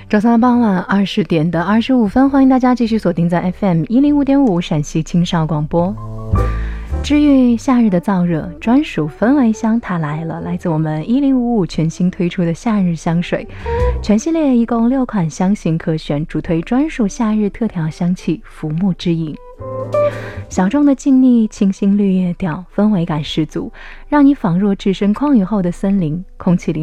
周三傍晚20点的25分，欢迎大家继续锁定在 FM 105.5陕西青少广播。治愈夏日的燥热，专属氛围香它来了，来自我们1055全新推出的夏日香水，全系列一共6款香型可选，主推专属夏日特调香气浮木之影。小众的静谧清新绿叶调，氛围感十足，让你仿若置身旷野后的森林，空气里